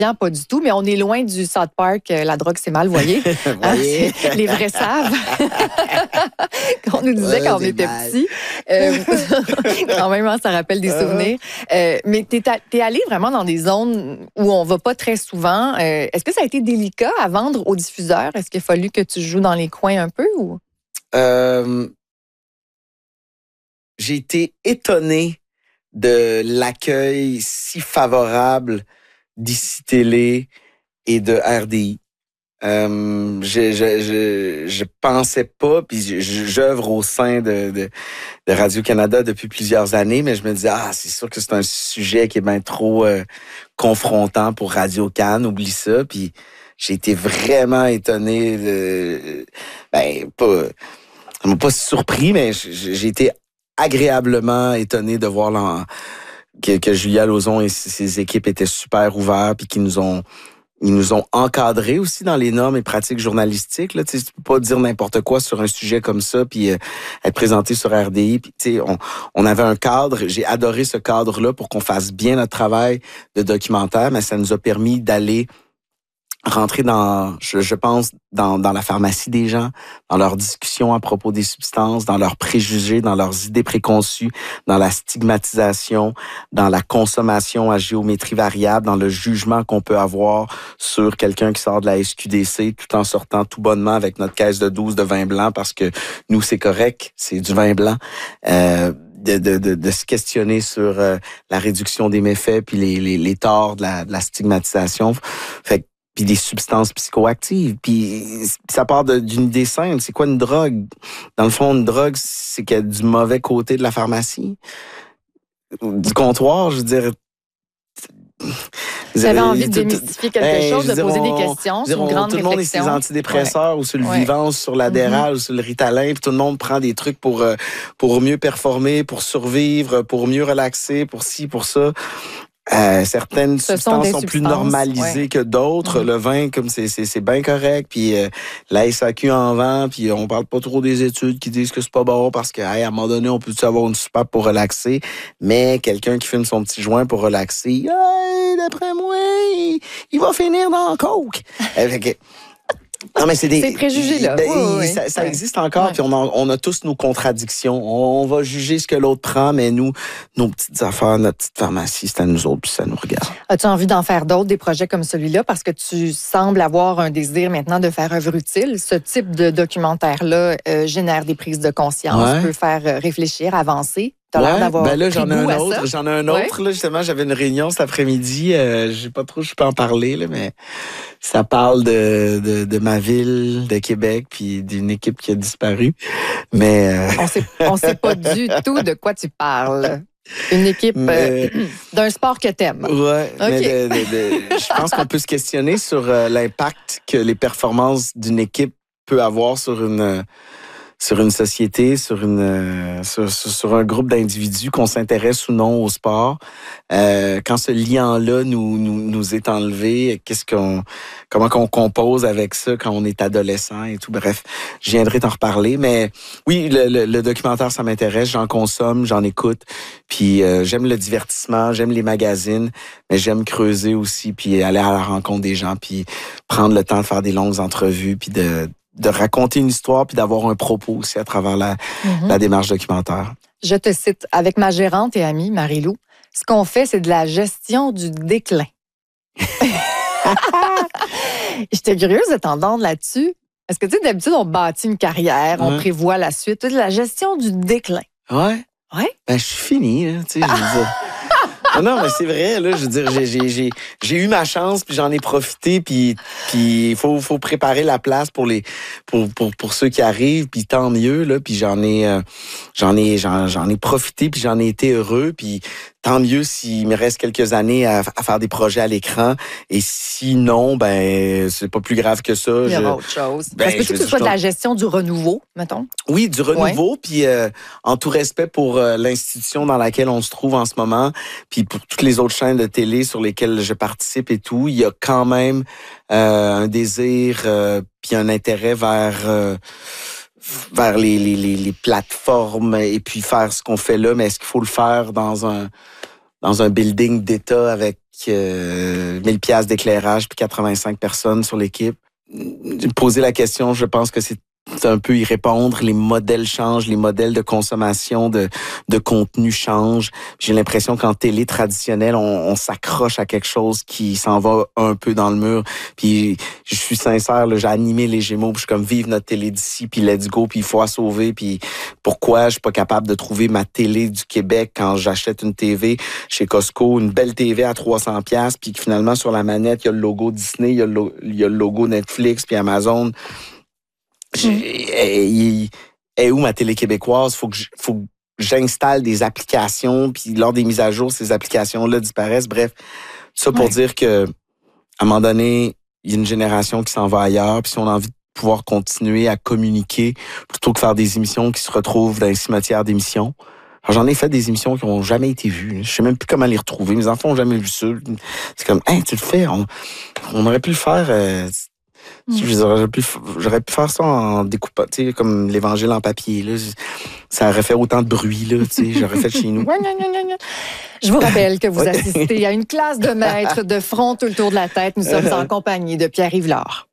pas du tout, mais on est loin du South Park, la drogue c'est mal, voyez. Les vrais savent. Qu'on nous disait quand on était petits. Quand même, hein, ça rappelle des souvenirs. Mais t'es allé vraiment dans des zones où on va pas très souvent. Est-ce que ça a été délicat à vendre aux diffuseurs? Est-ce qu'il a fallu que tu joues dans les coins un peu? Ou? J'ai été étonné de l'accueil si favorable d'ICI Télé et de RDI. Je pensais pas, puis j'œuvre au sein de Radio-Canada depuis plusieurs années, mais je me disais, c'est sûr que c'est un sujet qui est bien trop confrontant pour Radio-Can, oublie ça, puis j'ai été vraiment étonné ça m'a pas surpris, mais j'ai été agréablement étonné de voir que Julia Lauzon et ses équipes étaient super ouverts puis ils nous ont encadrés aussi dans les normes et pratiques journalistiques. Là, tu peux pas dire n'importe quoi sur un sujet comme ça puis être présenté sur RDI. Puis, on avait un cadre. J'ai adoré ce cadre-là pour qu'on fasse bien notre travail de documentaire, mais ça nous a permis d'aller rentrer je pense, dans la pharmacie des gens, dans leurs discussions à propos des substances, dans leurs préjugés, dans leurs idées préconçues, dans la stigmatisation, dans la consommation à géométrie variable, dans le jugement qu'on peut avoir sur quelqu'un qui sort de la SQDC tout en sortant tout bonnement avec notre caisse de 12 de vin blanc parce que nous, c'est correct, c'est du vin blanc. De se questionner sur la réduction des méfaits puis les torts de la stigmatisation. Puis des substances psychoactives. Puis ça part d'une idée simple. C'est quoi une drogue? Dans le fond, une drogue, c'est qu'il y a du mauvais côté de la pharmacie. Du comptoir, je veux dire... Vous avez envie de démystifier quelque chose, de poser des questions, c'est une grande réflexion. Tout le monde est sur les antidépresseurs ou sur le Vivance, sur l'Adderall ou sur le Ritalin, puis tout le monde prend des trucs pour mieux performer, pour survivre, pour mieux relaxer, pour ci, pour ça. Certaines substances sont plus normalisées que d'autres. Le vin, comme c'est bien correct. Puis la SAQ en vend. Puis on parle pas trop des études qui disent que c'est pas bon parce qu'à un moment donné, on peut-tu avoir une soupape pour relaxer. Mais quelqu'un qui fume son petit joint pour relaxer, d'après moi, il va finir dans le coke. Non, mais c'est des préjugés, là. Ça existe encore, puis on a tous nos contradictions. On va juger ce que l'autre prend, mais nous, nos petites affaires, notre petite pharmacie, c'est à nous autres, puis ça nous regarde. As-tu envie d'en faire d'autres, des projets comme celui-là, parce que tu sembles avoir un désir maintenant de faire œuvre utile? Ce type de documentaire-là génère des prises de conscience, peut faire réfléchir, avancer. T'as l'air d'avoir là, j'en ai un autre. J'en ai un autre. Là, justement, j'avais une réunion cet après-midi. Je sais pas trop, je peux en parler, là, mais ça parle de ma ville, de Québec, puis d'une équipe qui a disparu. Mais on sait pas du tout de quoi tu parles. Une équipe d'un sport que t'aimes. Ouais. Okay. Mais je pense qu'on peut se questionner sur l'impact que les performances d'une équipe peut avoir sur une société, sur un groupe d'individus, qu'on s'intéresse ou non au sport. Quand ce lien-là nous est enlevé, comment qu'on compose avec ça quand on est adolescent et tout. Bref, je viendrai t'en reparler. Mais oui, le documentaire, ça m'intéresse. J'en consomme, j'en écoute. Puis j'aime le divertissement, j'aime les magazines, mais j'aime creuser aussi, puis aller à la rencontre des gens, puis prendre le temps de faire des longues entrevues, puis de raconter une histoire puis d'avoir un propos aussi à travers la démarche documentaire. Je te cite, avec ma gérante et amie, Marie-Lou, ce qu'on fait, c'est de la gestion du déclin. J'étais curieuse de t'entendre là-dessus. Est-ce que tu sais, d'habitude, on bâtit une carrière, on prévoit la suite, de la gestion du déclin. Ouais. Ben, je suis fini, hein, tu sais, je veux dire. Non, mais c'est vrai, là, je veux dire, j'ai eu ma chance, puis j'en ai profité, puis il faut préparer la place pour ceux qui arrivent, puis tant mieux, là, puis j'en ai profité, puis j'en ai été heureux, puis tant mieux s'il me reste quelques années à faire des projets à l'écran, et sinon, ben, c'est pas plus grave que ça. Il y aura autre chose. Est-ce que tu sois de la gestion du renouveau, mettons? Oui, du renouveau, puis en tout respect pour l'institution dans laquelle on se trouve en ce moment, puis pour toutes les autres chaînes de télé sur lesquelles je participe et tout, il y a quand même un désir puis un intérêt vers les plateformes et puis faire ce qu'on fait là, mais est-ce qu'il faut le faire dans un dans un building d'État avec 1000 piastres d'éclairage puis 85 personnes sur l'équipe. Poser la question, je pense que c'est un peu y répondre. Les modèles changent, les modèles de consommation de contenu changent. J'ai l'impression qu'en télé traditionnelle, on s'accroche à quelque chose qui s'en va un peu dans le mur. Puis je suis sincère, là, j'ai animé les Gémeaux, puis je suis comme vive notre télé d'ici, puis let's go, puis il faut la sauver. Puis pourquoi je suis pas capable de trouver ma télé du Québec quand j'achète une TV chez Costco, une belle TV à 300$, puis que finalement sur la manette, il y a le logo Disney, il y a le logo Netflix, puis Amazon. Où ma télé québécoise? Faut que j'installe des applications, puis lors des mises à jour, ces applications-là disparaissent. Bref, ça pour dire que à un moment donné, il y a une génération qui s'en va ailleurs, puis si on a envie de pouvoir continuer à communiquer, plutôt que faire des émissions qui se retrouvent dans les cimetières d'émissions. Alors, j'en ai fait des émissions qui n'ont jamais été vues. Je sais même plus comment les retrouver. Mes enfants n'ont jamais vu ça. C'est comme, hey, tu le fais. On aurait pu le faire... J'aurais pu faire ça en découpant, tu sais, comme l'Évangile en papier. Là. Ça aurait fait autant de bruit, là, tu sais, j'aurais fait chez nous. Je vous rappelle que vous assistez à une classe de maîtres de front tout le tour de la tête. Nous sommes en compagnie de Pierre Yvelard.